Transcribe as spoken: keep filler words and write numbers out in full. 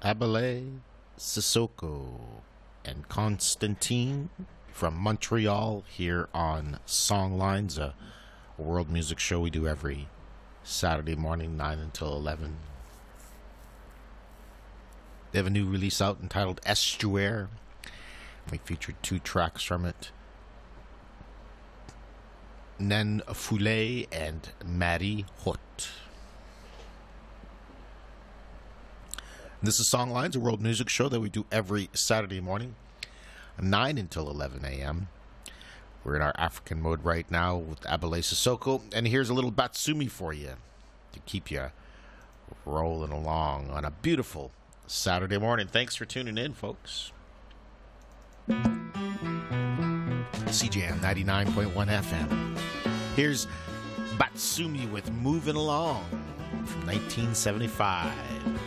Abele Sissoko and Constantine from Montreal here on Songlines, a world music show we do every Saturday morning, nine until eleven. They have a new release out entitled Estuaire. We featured two tracks from it. Nen Foulé and Marie Hot. This is Songlines, a world music show that we do every Saturday morning, nine until eleven a.m. We're in our African mode right now with Abele Sissoko, and here's a little Batsumi for you to keep you rolling along on a beautiful Saturday morning. Thanks for tuning in, folks. C J M ninety-nine point one F M. Here's Batsumi with Moving Along from nineteen seventy-five.